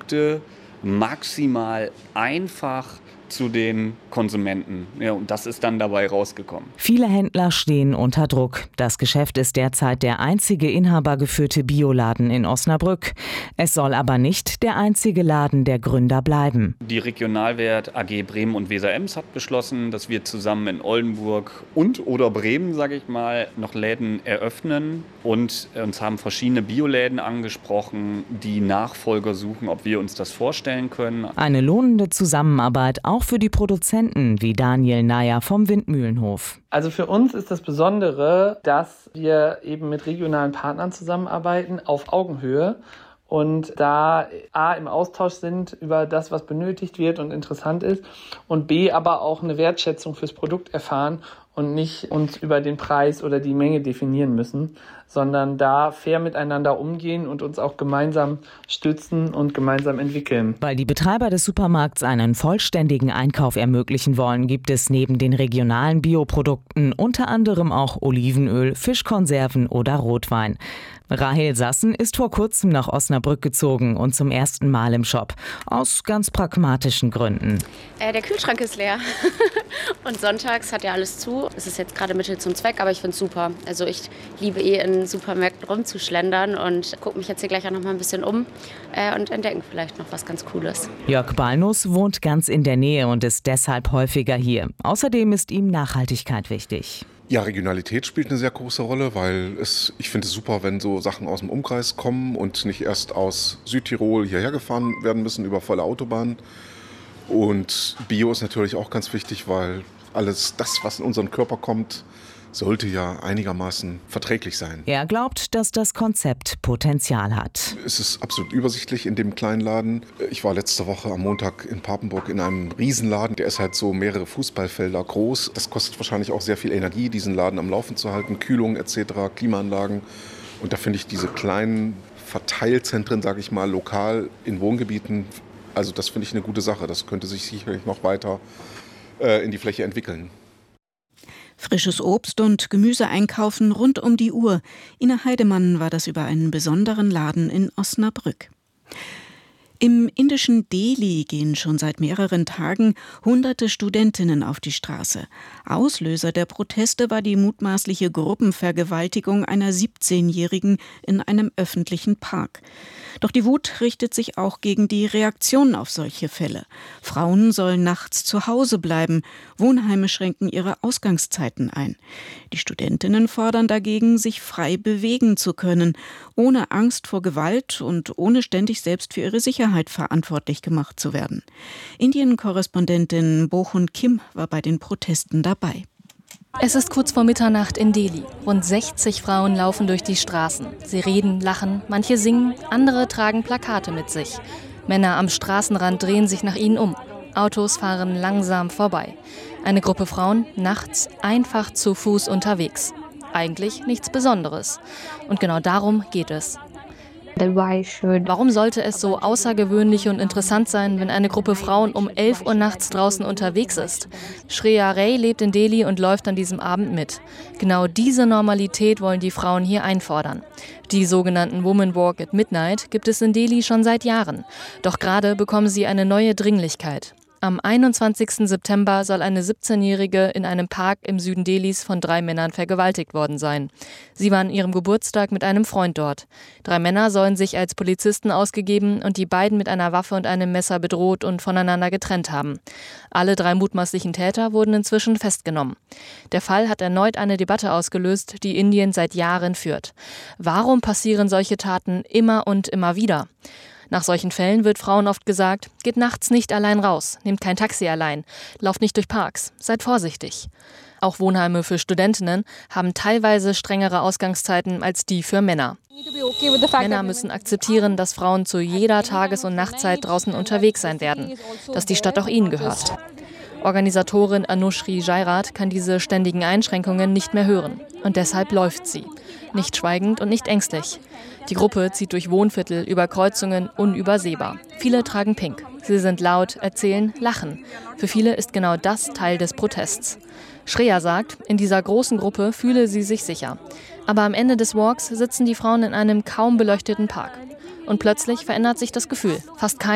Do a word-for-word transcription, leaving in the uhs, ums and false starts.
Produkte maximal einfach zu den Konsumenten. Ja, und das ist dann dabei rausgekommen. Viele Händler stehen unter Druck. Das Geschäft ist derzeit der einzige inhabergeführte Bioladen in Osnabrück. Es soll aber nicht der einzige Laden der Gründer bleiben. Die Regionalwert A G Bremen und Weser-Ems hat beschlossen, dass wir zusammen in Oldenburg und oder Bremen, sage ich mal, noch Läden eröffnen. Und uns haben verschiedene Bioläden angesprochen, die Nachfolger suchen, ob wir uns das vorstellen können. Eine lohnende Zusammenarbeit auch für die Produzenten wie Daniel Nayer vom Windmühlenhof. Also für uns ist das Besondere, dass wir eben mit regionalen Partnern zusammenarbeiten auf Augenhöhe und da A, im Austausch sind über das, was benötigt wird und interessant ist und B, aber auch eine Wertschätzung fürs Produkt erfahren und nicht uns über den Preis oder die Menge definieren müssen, sondern da fair miteinander umgehen und uns auch gemeinsam stützen und gemeinsam entwickeln. Weil die Betreiber des Supermarkts einen vollständigen Einkauf ermöglichen wollen, gibt es neben den regionalen Bioprodukten unter anderem auch Olivenöl, Fischkonserven oder Rotwein. Rahel Sassen ist vor kurzem nach Osnabrück gezogen und zum ersten Mal im Shop. Aus ganz pragmatischen Gründen. Äh, der Kühlschrank ist leer und sonntags hat ja alles zu. Es ist jetzt gerade Mittel zum Zweck, aber ich finde es super. Also ich liebe eh in Supermärkten rumzuschlendern und gucke mich jetzt hier gleich auch noch mal ein bisschen um äh, und entdecken vielleicht noch was ganz Cooles. Jörg Balnus wohnt ganz in der Nähe und ist deshalb häufiger hier. Außerdem ist ihm Nachhaltigkeit wichtig. Ja, Regionalität spielt eine sehr große Rolle, weil es, ich finde es super, wenn so Sachen aus dem Umkreis kommen und nicht erst aus Südtirol hierher gefahren werden müssen über volle Autobahnen. Und Bio ist natürlich auch ganz wichtig, weil alles das, was in unseren Körper kommt, sollte ja einigermaßen verträglich sein. Er glaubt, dass das Konzept Potenzial hat. Es ist absolut übersichtlich in dem kleinen Laden. Ich war letzte Woche am Montag in Papenburg in einem Riesenladen. Der ist halt so mehrere Fußballfelder groß. Das kostet wahrscheinlich auch sehr viel Energie, diesen Laden am Laufen zu halten. Kühlung et cetera, Klimaanlagen. Und da finde ich diese kleinen Verteilzentren, sage ich mal, lokal in Wohngebieten, also das finde ich eine gute Sache. Das könnte sich sicherlich noch weiter äh, in die Fläche entwickeln. Frisches Obst und Gemüse einkaufen rund um die Uhr. Ina Heidemann war das über einen besonderen Laden in Osnabrück. Im indischen Delhi gehen schon seit mehreren Tagen hunderte Studentinnen auf die Straße. Auslöser der Proteste war die mutmaßliche Gruppenvergewaltigung einer siebzehnjährigen in einem öffentlichen Park. Doch die Wut richtet sich auch gegen die Reaktionen auf solche Fälle. Frauen sollen nachts zu Hause bleiben, Wohnheime schränken ihre Ausgangszeiten ein. Die Studentinnen fordern dagegen, sich frei bewegen zu können, ohne Angst vor Gewalt und ohne ständig selbst für ihre Sicherheit verantwortlich gemacht zu werden. Indien-Korrespondentin Bochun Kim war bei den Protesten dabei. Es ist kurz vor Mitternacht in Delhi. Rund sechzig Frauen laufen durch die Straßen. Sie reden, lachen, manche singen, andere tragen Plakate mit sich. Männer am Straßenrand drehen sich nach ihnen um. Autos fahren langsam vorbei. Eine Gruppe Frauen nachts einfach zu Fuß unterwegs. Eigentlich nichts Besonderes. Und genau darum geht es. Warum sollte es so außergewöhnlich und interessant sein, wenn eine Gruppe Frauen um elf Uhr nachts draußen unterwegs ist? Shreya Ray lebt in Delhi und läuft an diesem Abend mit. Genau diese Normalität wollen die Frauen hier einfordern. Die sogenannten Woman Walk at Midnight gibt es in Delhi schon seit Jahren. Doch gerade bekommen sie eine neue Dringlichkeit. Am einundzwanzigsten September soll eine siebzehnjährige in einem Park im Süden Delhis von drei Männern vergewaltigt worden sein. Sie war an ihrem Geburtstag mit einem Freund dort. Drei Männer sollen sich als Polizisten ausgegeben und die beiden mit einer Waffe und einem Messer bedroht und voneinander getrennt haben. Alle drei mutmaßlichen Täter wurden inzwischen festgenommen. Der Fall hat erneut eine Debatte ausgelöst, die Indien seit Jahren führt. Warum passieren solche Taten immer und immer wieder? Nach solchen Fällen wird Frauen oft gesagt, geht nachts nicht allein raus, nehmt kein Taxi allein, lauft nicht durch Parks, seid vorsichtig. Auch Wohnheime für Studentinnen haben teilweise strengere Ausgangszeiten als die für Männer. Männer müssen akzeptieren, dass Frauen zu jeder Tages- und Nachtzeit draußen unterwegs sein werden, dass die Stadt auch ihnen gehört. Organisatorin Anushri Jairat kann diese ständigen Einschränkungen nicht mehr hören. Und deshalb läuft sie. Nicht schweigend und nicht ängstlich. Die Gruppe zieht durch Wohnviertel, über Kreuzungen, unübersehbar. Viele tragen pink. Sie sind laut, erzählen, lachen. Für viele ist genau das Teil des Protests. Shreya sagt, in dieser großen Gruppe fühle sie sich sicher. Aber am Ende des Walks sitzen die Frauen in einem kaum beleuchteten Park. Und plötzlich verändert sich das Gefühl. Fast kein